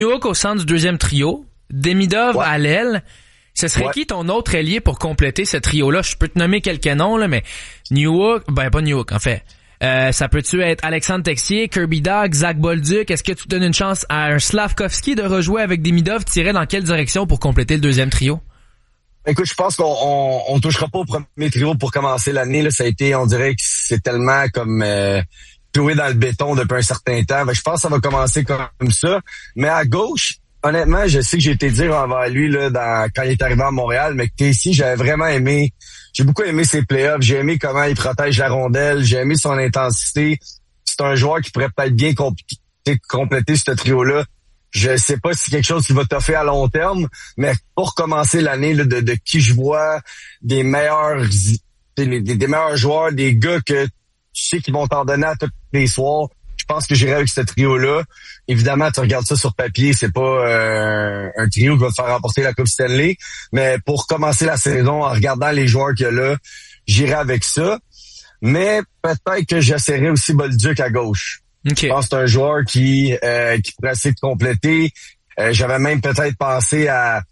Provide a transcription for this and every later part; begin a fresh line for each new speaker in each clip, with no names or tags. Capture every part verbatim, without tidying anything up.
Newhook au centre du deuxième trio, Demidov ouais. à l'aile. Ce serait ouais. qui ton autre ailier pour compléter ce trio-là? Je peux te nommer quelques noms, là, mais Newhook, ben pas Newhook, en fait. Euh, ça peut-tu être Alexandre Texier, Kirby Dach, Zach Bolduc? Est-ce que tu donnes une chance à un Slavkovski de rejouer avec Demidov? Tirer dans quelle direction pour compléter le deuxième trio?
Écoute, je pense qu'on on, on touchera pas au premier trio pour commencer l'année. Là, ça a été, on dirait que c'est tellement comme euh, cloué dans le béton depuis un certain temps. Je pense que ça va commencer comme ça. Mais à gauche, honnêtement, je sais que j'ai été dire envers lui là, dans, quand il est arrivé à Montréal, mais que ici, j'avais vraiment aimé. J'ai beaucoup aimé ses playoffs. J'ai aimé comment il protège la rondelle. J'ai aimé son intensité. C'est un joueur qui pourrait peut-être bien compl- compléter ce trio-là. Je sais pas si c'est quelque chose qui va t'offrir à long terme, mais pour commencer l'année là, de, de qui je vois, des meilleurs des, des meilleurs joueurs, des gars que tu sais qu'ils vont t'en donner à tous les soirs, je pense que j'irai avec ce trio-là. Évidemment, tu regardes ça sur papier, c'est pas euh, un trio qui va te faire remporter la Coupe Stanley, mais pour commencer la saison, en regardant les joueurs qu'il y a là, j'irai avec ça. Mais peut-être que j'essaierai aussi Bolduc à gauche. Okay. Je pense que c'est un joueur qui euh, qui pourrait essayer de compléter. Euh, j'avais même peut-être pensé à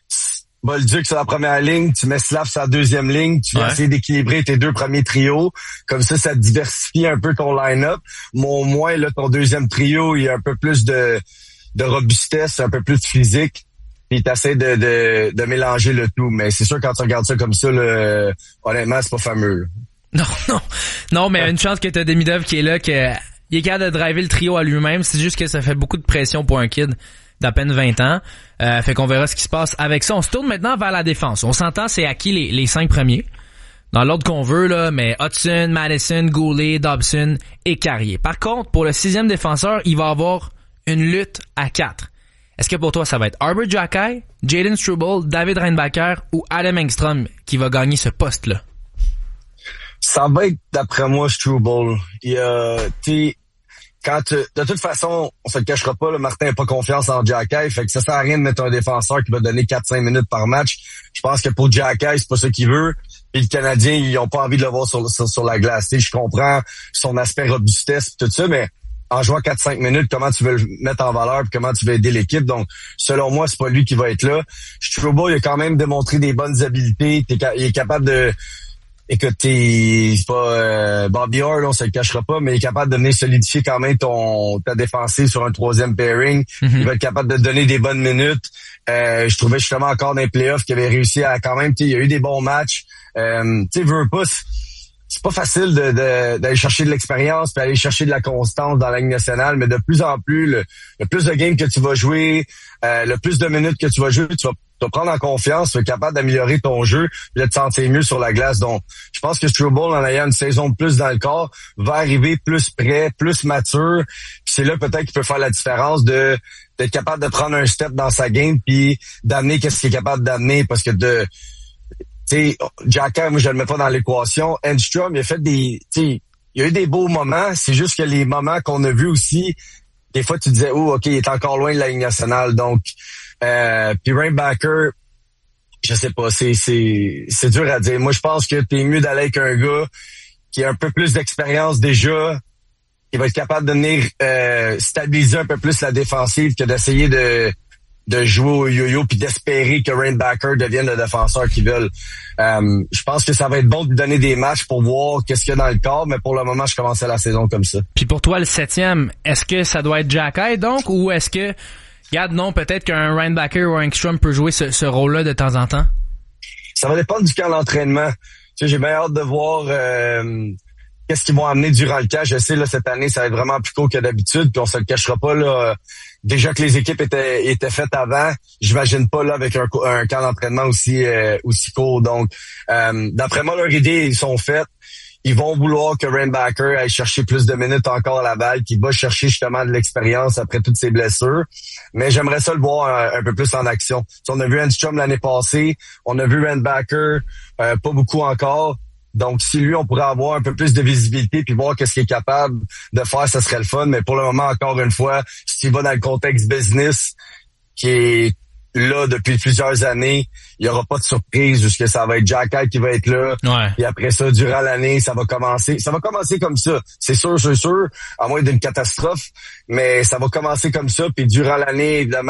Bolduc sur la première ligne, tu mets Slav sur la deuxième ligne, tu vas ouais. essayer d'équilibrer tes deux premiers trios. Comme ça, ça diversifie un peu ton line-up. Mais au moins, là, ton deuxième trio, il y a un peu plus de, de robustesse, un peu plus de physique. Puis t'essaies de, de, de mélanger le tout. Mais c'est sûr, quand tu regardes ça comme ça, là, honnêtement, c'est pas fameux.
Non, non. Non, mais une chance que t'as Demidov qui est là, que il est capable de driver le trio à lui-même. C'est juste que ça fait beaucoup de pression pour un kid d'à peine vingt ans. Euh, fait qu'on verra ce qui se passe avec ça. On se tourne maintenant vers la défense. On s'entend, c'est à qui les, les cinq premiers? Dans l'ordre qu'on veut, là, mais Hudson, Madison, Goulet, Dobson et Carrier. Par contre, pour le sixième défenseur, il va avoir une lutte à quatre. Est-ce que pour toi, ça va être Arber Xhekaj, Jayden Struble, David Reinbacher ou Adam Engstrom qui va gagner ce poste-là?
Ça va être, d'après moi, Struble. Il y a, t'sais, quand tu, de toute façon, on se le cachera pas, là, Martin n'a pas confiance en Xhekaj, fait que ça sert à rien de mettre un défenseur qui va donner quatre cinq minutes par match. Je pense que pour Xhekaj, c'est pas ça qu'il veut. Puis le Canadien, ils ont pas envie de le voir sur, sur, sur la glace. T'sais, je comprends son aspect robustesse et tout ça, mais en jouant quatre cinq minutes, comment tu veux le mettre en valeur et comment tu veux aider l'équipe. Donc, selon moi, c'est pas lui qui va être là. Struble, il a quand même démontré des bonnes habiletés. T'es, il est capable de... Écoute, t'es, c'est pas euh, Bobby Orr, là, on se le cachera pas, mais il est capable de venir solidifier quand même ton ta défensive sur un troisième pairing. Mm-hmm. Il va être capable de te donner des bonnes minutes. Euh, je trouvais justement encore dans les playoffs qu'il avait réussi à quand même, tu sais, il y a eu des bons matchs. Euh, tu sais, veux pas, c'est pas facile de, de d'aller chercher de l'expérience puis aller chercher de la constance dans la Ligue nationale, mais de plus en plus, le, le plus de games que tu vas jouer, euh, le plus de minutes que tu vas jouer, tu vas te prendre en confiance, tu vas être capable d'améliorer ton jeu, puis de te sentir mieux sur la glace. Donc, je pense que Struble, en ayant une saison de plus dans le corps, va arriver plus prêt, plus mature. Puis c'est là peut-être qu'il peut faire la différence de d'être capable de prendre un step dans sa game puis d'amener qu'est-ce qu'il est capable d'amener. Parce que de tu sais, Xhekaj, moi je le mets pas dans l'équation. Enstrom, il a fait des, tu sais, il y a eu des beaux moments. C'est juste que les moments qu'on a vus aussi, des fois tu disais, oh ok, il est encore loin de la Ligue nationale. Donc Euh, puis Reinbacher, je sais pas, c'est c'est c'est dur à dire. Moi, je pense que t'es mieux d'aller avec un gars qui a un peu plus d'expérience déjà, qui va être capable de venir euh, stabiliser un peu plus la défensive que d'essayer de de jouer au yo-yo puis d'espérer que Reinbacher devienne le défenseur qu'ils veulent. Euh, je pense que ça va être bon de lui donner des matchs pour voir qu'est-ce qu'il y a dans le corps, mais pour le moment, je commençais la saison comme ça.
Puis pour toi, le septième, est-ce que ça doit être Xhekaj donc, ou est-ce que regarde, non, peut-être qu'un Reinbacher ou un Engstrom peut jouer ce, ce rôle-là de temps en temps?
Ça va dépendre du camp d'entraînement. Tu sais, j'ai bien hâte de voir euh, qu'est-ce qu'ils vont amener durant le camp. Je sais, là, cette année, ça va être vraiment plus court que d'habitude, puis on se le cachera pas, là. Déjà que les équipes étaient étaient faites avant, j'imagine pas, là, avec un, un camp d'entraînement aussi euh, aussi court. Donc, euh, d'après moi, leurs idées, ils sont faites. Ils vont vouloir que Reinbacher aille chercher plus de minutes encore à la balle, qu'il va chercher justement de l'expérience après toutes ses blessures. Mais j'aimerais ça le voir un, un peu plus en action. Si on a vu Enstrom l'année passée, on a vu Reinbacher, euh, pas beaucoup encore. Donc, si lui, on pourrait avoir un peu plus de visibilité puis voir qu'est-ce qu'il est capable de faire, ça serait le fun. Mais pour le moment, encore une fois, s'il va dans le contexte business, qui est là depuis plusieurs années, il y aura pas de surprise jusque ça va être Xhekaj qui va être là.
Ouais.
Et après ça, durant l'année, ça va commencer. Ça va commencer comme ça. C'est sûr, c'est sûr, à moins d'une catastrophe, mais ça va commencer comme ça. Puis durant l'année, évidemment,